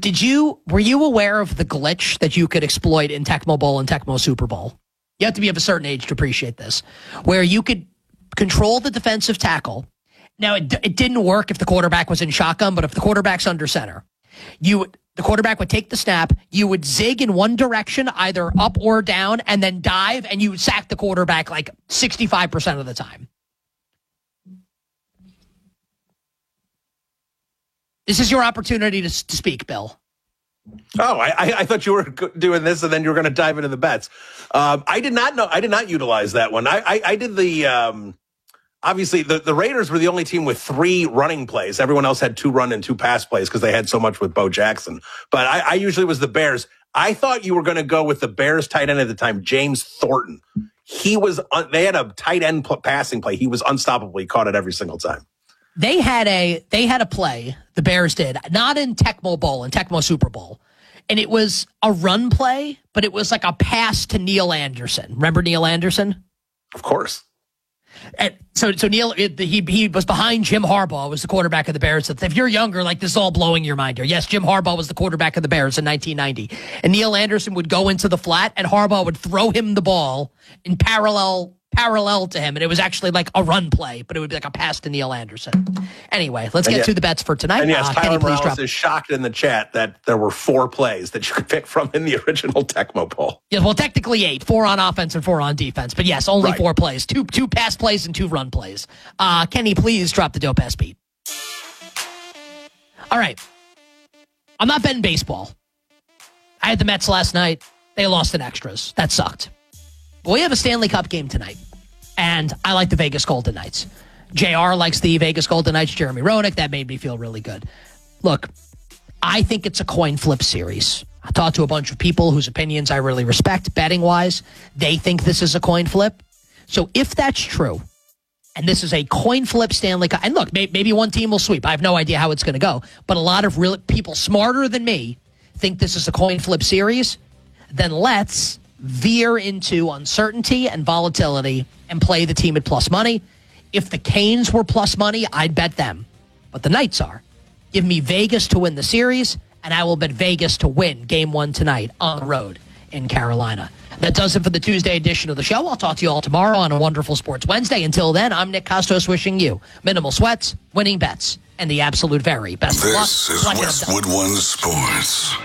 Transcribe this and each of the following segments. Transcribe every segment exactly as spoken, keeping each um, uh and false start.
Did you, were you aware of the glitch that you could exploit in Tecmo Bowl and Tecmo Super Bowl? You have to be of a certain age to appreciate this, where you could control the defensive tackle. Now, it, it didn't work if the quarterback was in shotgun, but if the quarterback's under center, you the quarterback would take the snap, you would zig in one direction, either up or down, and then dive, and you would sack the quarterback like sixty-five percent of the time. This is your opportunity to, to speak, Bill. Oh, I, I thought you were doing this and then you were going to dive into the bets. Um, I did not know. I did not utilize that one. I, I, I did the, um, obviously, the, the Raiders were the only team with three running plays. Everyone else had two run and two pass plays because they had so much with Bo Jackson. But I, I usually was the Bears. I thought you were going to go with the Bears tight end at the time, James Thornton. He was, un- they had a tight end p- passing play. He was unstoppable. He caught it every single time. They had a they had a play, the Bears did, not in Tecmo Bowl, in Tecmo Super Bowl. And it was a run play, but it was like a pass to Neil Anderson. Remember Neil Anderson? Of course. And so so Neil, it, he he was behind Jim Harbaugh, was the quarterback of the Bears. If you're younger, like, this is all blowing your mind here. Yes, Jim Harbaugh was the quarterback of the Bears in nineteen ninety. And Neil Anderson would go into the flat, and Harbaugh would throw him the ball in parallel parallel to him, and it was actually like a run play, but it would be like a pass to Neil Anderson. Anyway, let's and get yet, to the bets for tonight. And yes, uh, Tyler Kenny, Morales drop. is shocked in the chat that there were four plays that you could pick from in the original Tecmo Bowl. Yeah, well, technically eight, four on offense and four on defense, but yes, only right. four plays, two two pass plays and two run plays. Uh, Kenny, please drop the dope ass beat. All right, I'm not betting baseball. I had the Mets last night. They lost in extras. That sucked. But we have a Stanley Cup game tonight. And I like the Vegas Golden Knights. J R likes the Vegas Golden Knights, Jeremy Roenick. That made me feel really good. Look, I think it's a coin flip series. I talked to a bunch of people whose opinions I really respect, betting-wise. They think this is a coin flip. So if that's true, and this is a coin flip Stanley Cup, and look, may, maybe one team will sweep. I have no idea how it's going to go. But a lot of real people smarter than me think this is a coin flip series. Then let's veer into uncertainty and volatility and play the team at plus money. If the Canes were plus money, I'd bet them. But the Knights are. Give me Vegas to win the series, and I will bet Vegas to win game one tonight on the road in Carolina. That does it for the Tuesday edition of the show. I'll talk to you all tomorrow on a wonderful Sports Wednesday. Until then, I'm Nick Kostos wishing you minimal sweats, winning bets, and the absolute very best of luck. This is Westwood One Sports.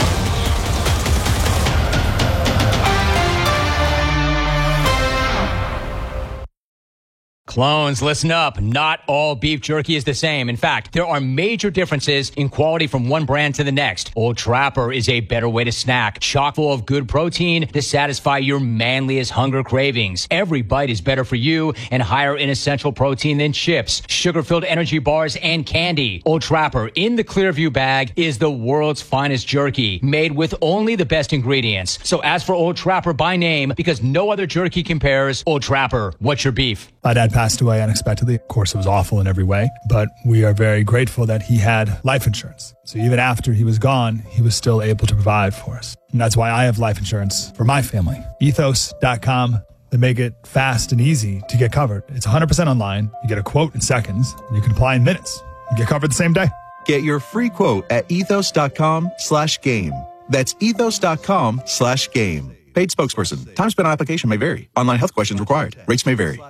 Clones, listen up. Not all beef jerky is the same. In fact, there are major differences in quality from one brand to the next. Old Trapper is a better way to snack, chock full of good protein to satisfy your manliest hunger cravings. Every bite is better for you and higher in essential protein than chips, sugar-filled energy bars, and candy. Old Trapper in the Clearview bag is the world's finest jerky, made with only the best ingredients. So ask for Old Trapper by name because no other jerky compares. Old Trapper, what's your beef? My dad passed away unexpectedly. Of course, it was awful in every way, but we are very grateful that he had life insurance. So even after he was gone, he was still able to provide for us. And that's why I have life insurance for my family. ethos dot com. They make it fast and easy to get covered. It's one hundred percent online. You get a quote in seconds, and you can apply in minutes. You get covered the same day. Get your free quote at ethos dot com slash game. That's ethos dot com slash game. Paid spokesperson. Time spent on application may vary. Online health questions required. Rates may vary.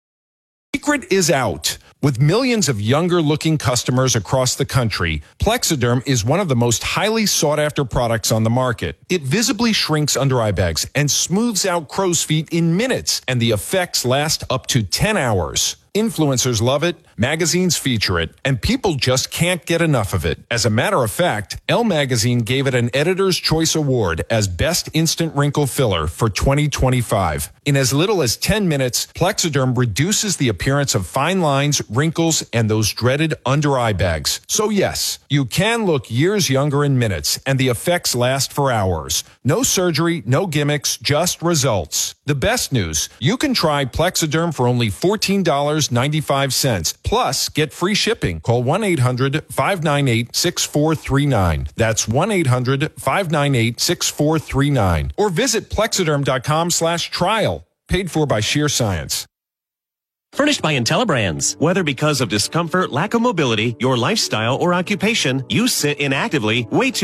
Secret is out. With millions of younger-looking customers across the country, Plexiderm is one of the most highly sought-after products on the market. It visibly shrinks under-eye bags and smooths out crow's feet in minutes, and the effects last up to ten hours. Influencers love it, magazines feature it, and people just can't get enough of it. As a matter of fact, Elle Magazine gave it an Editor's Choice Award as Best Instant Wrinkle Filler for twenty twenty-five. In as little as ten minutes, Plexiderm reduces the appearance of fine lines, wrinkles, and those dreaded under-eye bags. So yes, you can look years younger in minutes, and the effects last for hours. No surgery, no gimmicks, just results. The best news, you can try Plexiderm for only fourteen dollars and ninety-five cents. Plus, get free shipping. Call one eight hundred five nine eight six four three nine. That's one eight hundred five nine eight six four three nine. Or visit plexiderm dot com slash trial. Paid for by Sheer Science. Furnished by IntelliBrands. Whether because of discomfort, lack of mobility, your lifestyle, or occupation, you sit inactively way too